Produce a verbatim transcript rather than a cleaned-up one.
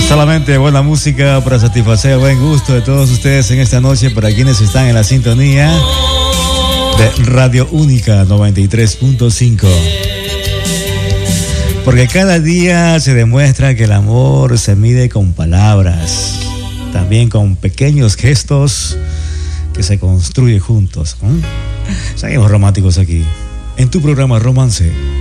Solamente buena música para satisfacer el buen gusto de todos ustedes en esta noche, para quienes están en la sintonía de Radio Única noventa y tres punto cinco. Porque cada día se demuestra que el amor se mide con palabras, también con pequeños gestos que se construyen juntos. ¿eh? Seguimos románticos aquí, en tu programa Romance.